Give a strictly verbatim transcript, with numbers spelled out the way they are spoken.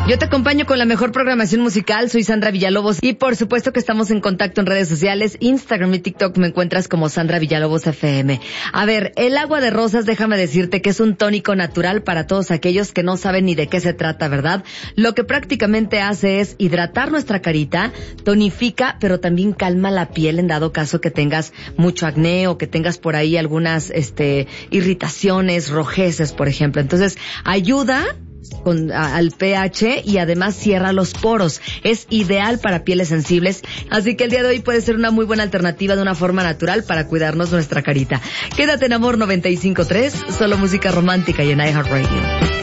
Yo te acompaño con la mejor programación musical, soy Sandra Villalobos y por supuesto que estamos en contacto en redes sociales, Instagram y TikTok me encuentras como Sandra Villalobos F M. A ver, el agua de rosas, déjame decirte que es un tónico natural para todos aquellos que no saben ni de qué se trata, ¿verdad? Lo que prácticamente hace es hidratar nuestra carita, tonifica, pero también calma la piel en dado caso que tengas mucho acné o que tengas por ahí algunas este irritaciones, rojeces, por ejemplo. Entonces, ayuda Con, a, al pH y además cierra los poros. Es ideal para pieles sensibles, así que el día de hoy puede ser una muy buena alternativa de una forma natural para cuidarnos nuestra carita. Quédate en Amor noventa y cinco punto tres, solo música romántica y en iHeartRadio.